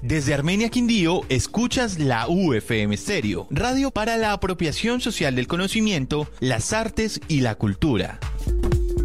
Desde Armenia Quindío, escuchas la UFM Stereo, radio para la apropiación social del conocimiento, las artes y la cultura.